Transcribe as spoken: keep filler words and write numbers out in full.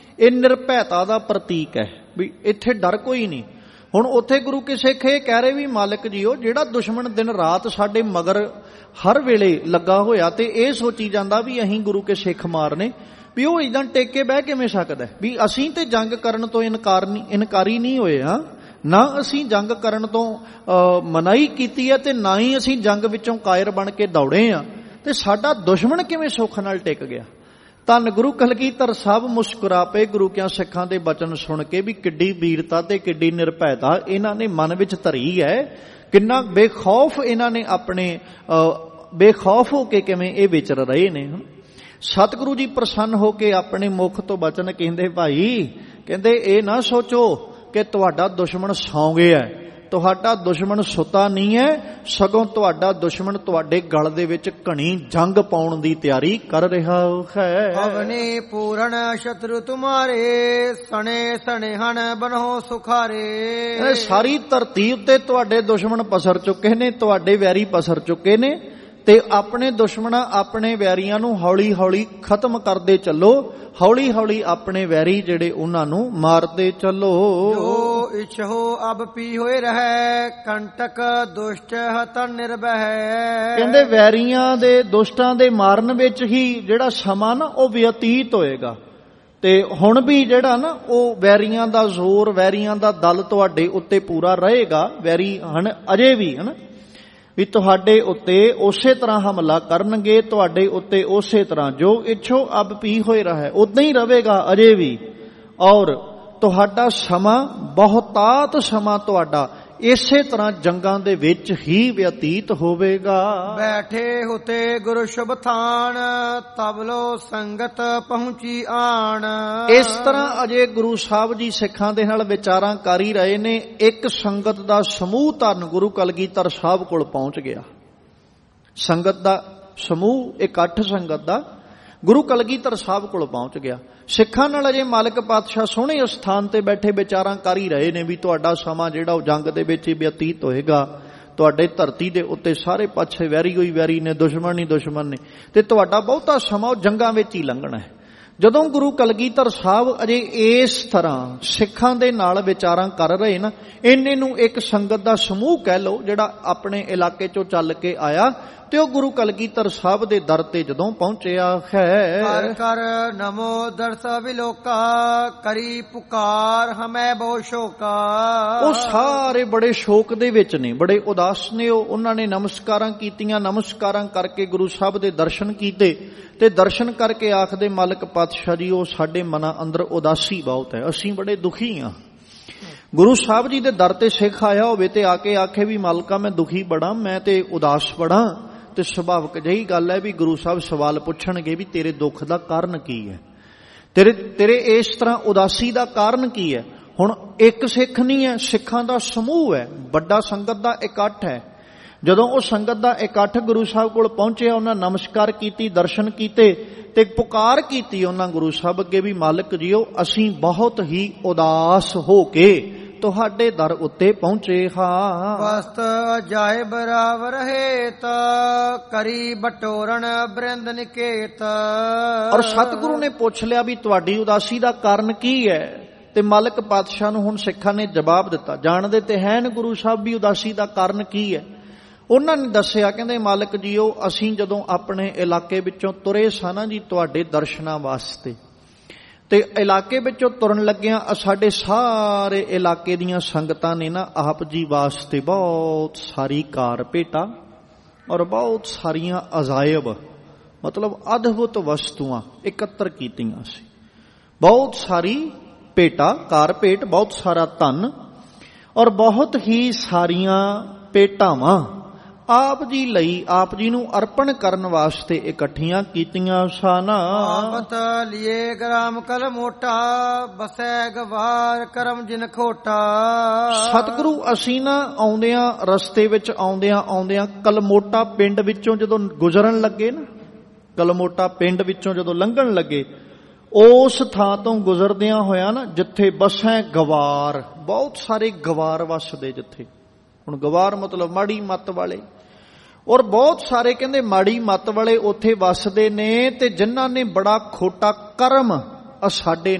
ਇਹ ਨਿਰਭੈਤਾ ਦਾ ਪ੍ਰਤੀਕ ਹੈ ਵੀ ਇੱਥੇ ਡਰ ਕੋਈ ਨਹੀਂ। ਹੁਣ ਉੱਥੇ ਗੁਰੂ ਕੇ ਸਿੱਖ ਇਹ ਕਹਿ ਰਹੇ ਵੀ ਮਾਲਕ ਜੀਓ, ਜਿਹੜਾ ਦੁਸ਼ਮਣ ਦਿਨ ਰਾਤ ਸਾਡੇ ਮਗਰ ਹਰ ਵੇਲੇ ਲੱਗਾ ਹੋਇਆ ਤੇ ਇਹ ਸੋਚੀ ਜਾਂਦਾ ਵੀ ਅਸੀਂ ਗੁਰੂ ਕੇ ਸਿੱਖ ਮਾਰਨੇ, ਵੀ ਉਹ ਇੱਦਾਂ ਟੇਕ ਕੇ ਬਹਿ ਕਿਵੇਂ ਸਕਦਾ? ਵੀ ਅਸੀਂ ਤੇ ਜੰਗ ਕਰਨ ਤੋਂ ਇਨਕਾਰ ਨਹੀਂ ਇਨਕਾਰੀ ਨਹੀਂ ਹੋਏ ਹਾਂ, ਨਾ ਅਸੀਂ ਜੰਗ ਕਰਨ ਤੋਂ ਮਨਾਹੀ ਕੀਤੀ ਹੈ ਤੇ ਨਾ ਹੀ ਅਸੀਂ ਜੰਗ ਵਿੱਚੋਂ ਕਾਇਰ ਬਣ ਕੇ ਦੌੜੇ ਹਾਂ, ਤੇ ਸਾਡਾ ਦੁਸ਼ਮਣ ਕਿਵੇਂ ਸੁੱਖ ਨਾਲ ਟਿਕ ਗਿਆ? ਧੰਨ ਗੁਰੂ ਕਲਗੀਧਰ ਸਾਹਿਬ ਮੁਸਕਰਾ ਪਏ ਗੁਰੂ ਕਿਆਂ ਸਿੱਖਾਂ ਦੇ ਬਚਨ ਸੁਣ ਕੇ ਵੀ ਕਿੱਡੀ ਵੀਰਤਾ ਤੇ ਕਿੱਡੀ ਨਿਰਭੈਤਾ ਇਹਨਾਂ ਨੇ ਮਨ ਵਿੱਚ ਧਰੀ ਹੈ, ਕਿੰਨਾ ਬੇਖੌਫ ਇਹਨਾਂ ਨੇ ਆਪਣੇ ਬੇਖੌਫ ਹੋ ਕੇ ਕਿਵੇਂ ਇਹ ਵਿਚਰ ਰਹੇ ਨੇ। ਸਤਿਗੁਰੂ ਜੀ ਪ੍ਰਸੰਨ ਹੋ ਕੇ ਆਪਣੇ ਮੁਖ ਤੋਂ ਬਚਨ ਕਹਿੰਦੇ, ਭਾਈ ਕਹਿੰਦੇ ਇਹ ਨਾ ਸੋਚੋ ਕਿ ਤੁਹਾਡਾ ਦੁਸ਼ਮਣ ਸੌਂ ਗਿਆ, ਤੁਹਾਡਾ ਦੁਸ਼ਮਣ ਸੁੱਤਾ ਨਹੀਂ ਹੈ, ਸਗੋਂ ਤੁਹਾਡਾ ਦੁਸ਼ਮਣ ਤੁਹਾਡੇ ਗਲ ਦੇ ਵਿੱਚ ਘਣੀ ਜੰਗ ਪਾਉਣ ਦੀ ਤਿਆਰੀ ਕਰ ਰਿਹਾ ਹੈ। ਅਵਨੀ ਪੂਰਨ ਸ਼ਤਰੂ ਤੁਮਾਰੇ, ਸਣੇ ਸਣੇ ਹਨ ਬਨੋ ਸੁਖਾਰੇ। ਸਾਰੀ ਧਰਤੀ ਉੱਤੇ ਤੁਹਾਡੇ ਦੁਸ਼ਮਣ ਪਸਰ ਚੁੱਕੇ ਨੇ, ਤੁਹਾਡੇ ਵੈਰੀ ਪਸਰ ਚੁੱਕੇ ਨੇ, ਤੇ ਆਪਣੇ ਦੁਸ਼ਮਣਾਂ ਆਪਣੇ ਵੈਰੀਆਂ ਨੂੰ ਹੌਲੀ ਹੌਲੀ ਖਤਮ ਕਰਦੇ ਚੱਲੋ, ਹੌਲੀ ਹੌਲੀ ਆਪਣੇ ਵੈਰੀ ਜਿਹੜੇ ਉਹਨਾਂ ਨੂੰ ਮਾਰਦੇ ਚੱਲੋ। ਜੋ ਇਛੋ ਅਬ ਪੀ ਹੋਏ ਰਹੈ, ਕੰਟਕ ਦੁਸ਼ਟ ਹਤਨ ਨਿਰਭੈ। ਕਹਿੰਦੇ ਵੈਰੀਆਂ ਦੇ ਦੁਸ਼ਟਾਂ ਦੇ ਮਾਰਨ ਵਿੱਚ ਹੀ ਜਿਹੜਾ ਸਮਾਂ ਨਾ ਉਹ ਬਤੀਤ ਹੋਏਗਾ, ਤੇ ਹੁਣ ਵੀ ਜਿਹੜਾ ਨਾ ਉਹ ਵੈਰੀਆਂ ਦਾ ਜ਼ੋਰ, ਵੈਰੀਆਂ ਦਾ ਦਲ ਤੁਹਾਡੇ ਉੱਤੇ ਪੂਰਾ ਰਹੇਗਾ। ਵੈਰੀ ਹਨ ਅਜੇ ਵੀ ਹਨ ਵੀ ਤੁਹਾਡੇ ਉੱਤੇ ਉਸੇ ਤਰ੍ਹਾਂ ਹਮਲਾ ਕਰਨਗੇ, ਤੁਹਾਡੇ ਉੱਤੇ ਉਸੇ ਤਰ੍ਹਾਂ ਜੋ ਇੱਛੋ ਅਬ ਪੀ ਹੋਏ ਰਹੇ ਉਦਾਂ ਹੀ ਰਹੇਗਾ ਅਜੇ ਵੀ। ਔਰ ਤੁਹਾਡਾ ਸਮਾਂ ਬਹੁਤਾਤ ਸਮਾਂ ਤੁਹਾਡਾ ਇਸੇ ਤਰ੍ਹਾਂ ਜੰਗਾਂ ਦੇ ਵਿੱਚ ਹੀ ਬਤੀਤ ਹੋਵੇਗਾ। ਬੈਠੇ ਹੁਤੇ ਗੁਰੂ ਸ਼ੁਭ ਥਾਨ, ਤਬਲੋ ਸੰਗਤ ਪਹੁੰਚੀ ਆਣ। ਇਸ ਤਰ੍ਹਾਂ ਅਜੇ ਗੁਰੂ ਸਾਹਿਬ ਜੀ ਸਿੱਖਾਂ ਦੇ ਨਾਲ ਵਿਚਾਰਾਂ ਕਰ ਹੀ ਰਹੇ ਨੇ। ਇੱਕ ਸੰਗਤ ਦਾ ਸਮੂਹ ਧੰਨ ਗੁਰੂ ਕਲਗੀਧਰ ਸਾਹਿਬ ਕੋਲ ਪਹੁੰਚ ਗਿਆ। ਸੰਗਤ ਦਾ ਸਮੂਹ, ਇਕੱਠ ਸੰਗਤ ਦਾ ਗੁਰੂ ਕਲਗੀਧਰ ਸਾਹਿਬ ਕੋਲ ਪਹੁੰਚ ਗਿਆ। ਸਿੱਖਾਂ ਨਾਲ ਅਜੇ ਮਾਲਕ ਪਾਤਸ਼ਾਹ ਸੋਹਣੇ ਸਥਾਨ ਤੇ ਬੈਠੇ ਵਿਚਾਰਾਂ ਕਰ ਹੀ ਰਹੇ ਨੇ ਵੀ ਤੁਹਾਡਾ ਸਮਾਂ ਜਿਹੜਾ ਉਹ ਜੰਗ ਦੇ ਵਿੱਚ ਹੀ ਬਤੀਤ ਹੋਏਗਾ। ਤੁਹਾਡੇ ਧਰਤੀ ਦੇ ਉੱਤੇ ਸਾਰੇ ਪਾਸੇ ਵੈਰੀ ਹੋਈ ਵੈਰੀ ਨੇ, ਦੁਸ਼ਮਣ ਹੀ ਦੁਸ਼ਮਣ ਨੇ, ਤੇ ਤੁਹਾਡਾ ਬਹੁਤਾ ਸਮਾਂ ਉਹ ਜੰਗਾਂ ਵਿੱਚ ਹੀ ਲੰਘਣਾ ਹੈ। ਜਦੋਂ ਗੁਰੂ ਕਲਗੀਧਰ ਸਾਹਿਬ ਅਜੇ ਇਸ ਤਰ੍ਹਾਂ ਸਿੱਖਾਂ ਦੇ ਨਾਲ ਵਿਚਾਰਾਂ ਕਰ ਰਹੇ ਨਾ, ਇੰਨੇ ਨੂੰ ਇੱਕ ਸੰਗਤ ਦਾ ਸਮੂਹ ਕਹਿ ਲਓ ਜਿਹੜਾ ਆਪਣੇ ਇਲਾਕੇ ਚੋਂ ਚੱਲ ਕੇ ਆਇਆ, ਤੇ ਉਹ ਗੁਰੂ ਕਲਗੀਧਰ ਸਾਹਿਬ ਦੇ ਦਰ ਤੇ ਜਦੋਂ ਪਹੁੰਚਿਆ ਹੈ। ਕਰ ਕਰ ਨਮੋ ਦਰਸ ਵਿਲੋਕਾ, ਕਰੀ ਪੁਕਾਰ ਹਮੈ ਬਹੁ ਸ਼ੋਕਾ। ਉਹ ਸਾਰੇ ਬੜੇ ਸ਼ੋਕ ਦੇ ਵਿੱਚ ਨੇ, ਬੜੇ ਉਦਾਸ ਨੇ। ਉਹ ਉਹਨਾਂ ਨੇ ਨਮਸਕਾਰਾਂ ਕੀਤੀਆਂ, ਨਮਸਕਾਰਾਂ ਕਰਕੇ ਗੁਰੂ ਸਾਹਿਬ ਦੇ ਦਰਸ਼ਨ ਕੀਤੇ, ਤੇ ਦਰਸ਼ਨ ਕਰਕੇ ਆਖਦੇ ਮਾਲਕ ਪਾਤਸ਼ਾਹ ਜੀ ਉਹ ਸਾਡੇ ਮਨਾਂ ਅੰਦਰ ਉਦਾਸੀ ਬਹੁਤ ਹੈ, ਅਸੀਂ ਬੜੇ ਦੁਖੀ ਹਾਂ। ਗੁਰੂ ਸਾਹਿਬ ਜੀ ਦੇ ਦਰ ਤੇ ਸਿੱਖ ਆਇਆ ਹੋਵੇ ਤੇ ਆ ਕੇ ਆਖੇ ਵੀ ਮਾਲਕਾ ਮੈਂ ਦੁਖੀ ਬੜਾ, ਮੈਂ ਤੇ ਉਦਾਸ ਬੜਾ, ਤੇ ਸੁਭਾਵਿਕ ਜਿਹੀ ਗੱਲ ਹੈ ਵੀ ਗੁਰੂ ਸਾਹਿਬ ਸਵਾਲ ਪੁੱਛਣਗੇ ਵੀ ਤੇਰੇ ਦੁੱਖ ਦਾ ਕਾਰਨ ਕੀ ਹੈ, ਤੇਰੇ ਤੇਰੇ ਇਸ ਤਰ੍ਹਾਂ ਉਦਾਸੀ ਦਾ ਕਾਰਨ ਕੀ ਹੈ। ਹੁਣ ਇੱਕ ਸਿੱਖ ਨਹੀਂ ਹੈ, ਸਿੱਖਾਂ ਦਾ ਸਮੂਹ ਹੈ, ਵੱਡਾ ਸੰਗਤ ਦਾ ਇਕੱਠ ਹੈ। ਜਦੋਂ ਉਹ ਸੰਗਤ ਦਾ ਇਕੱਠ ਗੁਰੂ ਸਾਹਿਬ ਕੋਲ ਪਹੁੰਚਿਆ, ਉਹਨਾਂ ਨਮਸਕਾਰ ਕੀਤੀ, ਦਰਸ਼ਨ ਕੀਤੇ, ਤੇ ਪੁਕਾਰ ਕੀਤੀ ਉਹਨਾਂ ਗੁਰੂ ਸਾਹਿਬ ਅੱਗੇ ਵੀ ਮਾਲਕ ਜੀਓ ਅਸੀਂ ਬਹੁਤ ਹੀ ਉਦਾਸ ਹੋ ਕੇ ਤੁਹਾਡੇ ਦਰ ਉੱਤੇ ਪਹੁੰਚੇ ਹਾਂ। ਵਸਤ ਜਾਏ ਬਰਾਵਰ ਹੇਤ, ਕਰੀ ਬਟੋਰਨ ਬ੍ਰਿੰਦ ਨਿਕੇਤ। ਔਰ ਸਤਿਗੁਰੂ ਨੇ ਪੁੱਛ ਲਿਆ ਵੀ ਤੁਹਾਡੀ ਉਦਾਸੀ ਦਾ ਕਾਰਨ ਕੀ ਹੈ, ਤੇ ਮਾਲਕ ਪਾਤਸ਼ਾਹ ਨੂੰ ਹੁਣ ਸਿੱਖਾਂ ਨੇ ਜਵਾਬ ਦਿੱਤਾ। ਜਾਣਦੇ ਤੇ ਹੈ ਨ ਗੁਰੂ ਸਾਹਿਬ ਵੀ ਉਦਾਸੀ ਦਾ ਕਾਰਨ ਕੀ ਹੈ। ਉਹਨਾਂ ਨੇ ਦੱਸਿਆ, ਕਹਿੰਦੇ ਮਾਲਕ ਜੀਓ ਅਸੀਂ ਜਦੋਂ ਆਪਣੇ ਇਲਾਕੇ ਵਿੱਚੋਂ ਤੁਰੇ ਸਾਂ ਨਾ ਜੀ ਤੁਹਾਡੇ ਦਰਸ਼ਨਾਂ ਵਾਸਤੇ, ਤੇ ਇਲਾਕੇ ਵਿੱਚੋਂ ਤੁਰਨ ਲੱਗਿਆਂ ਸਾਡੇ ਸਾਰੇ ਇਲਾਕੇ ਦੀਆਂ ਸੰਗਤਾਂ ਨੇ ਨਾ ਆਪ ਜੀ ਵਾਸਤੇ ਬਹੁਤ ਸਾਰੀ ਕਾਰ ਭੇਟਾ ਔਰ ਬਹੁਤ ਸਾਰੀਆਂ ਅਜਾਇਬ ਮਤਲਬ ਅਦਭੁਤ ਵਸਤੂਆਂ ਇਕੱਤਰ ਕੀਤੀਆਂ ਸੀ। ਬਹੁਤ ਸਾਰੀ ਭੇਟਾ, ਕਾਰ ਭੇਟ, ਬਹੁਤ ਸਾਰਾ ਧਨ ਔਰ ਬਹੁਤ ਹੀ ਸਾਰੀਆਂ ਭੇਟਾਵਾਂ ਆਪ ਜੀ ਲਈ, ਆਪ ਜੀ ਨੂੰ ਅਰਪਣ ਕਰਨ ਵਾਸਤੇ ਇਕੱਠੀਆਂ ਕੀਤੀਆਂ ਸਨ। ਆਪਤ ਲਿਏ ਗ੍ਰਾਮ ਕਲ ਮੋਟਾ, ਬਸੈ ਗਵਾਰ ਕਰਮ ਜਿਨ ਖੋਟਾ। ਸਤਿਗੁਰੂ ਅਸੀਂ ਨਾ ਆਉਂਦਿਆਂ ਰਸਤੇ ਵਿੱਚ ਆਉਂਦਿਆਂ ਆਉਂਦਿਆਂ ਕਲਮੋਟਾ ਪਿੰਡ ਵਿੱਚੋਂ ਜਦੋਂ ਗੁਜ਼ਰਨ ਲੱਗੇ ਨਾ, ਕਲਮੋਟਾ ਪਿੰਡ ਵਿੱਚੋਂ ਜਦੋਂ ਲੰਘਣ ਲੱਗੇ, ਉਸ ਥਾਂ ਤੋਂ ਗੁਜ਼ਰਦਿਆਂ ਹੋਇਆ ਨਾ ਜਿੱਥੇ ਬਸੈ ਗਵਾਰ, ਬਹੁਤ ਸਾਰੇ ਗਵਾਰ ਵਸਦੇ ਜਿੱਥੇ। ਹੁਣ ਗਵਾਰ ਮਤਲਬ ਮਾੜੀ ਮੱਤ ਵਾਲੇ, ਔਰ ਬਹੁਤ ਸਾਰੇ ਕਹਿੰਦੇ ਮਾੜੀ ਮੱਤ ਵਾਲੇ ਉੱਥੇ ਵਸਦੇ ਨੇ, ਤੇ ਜਿਨ੍ਹਾਂ ਨੇ ਬੜਾ ਖੋਟਾ ਕਰਮ ਸਾਡੇ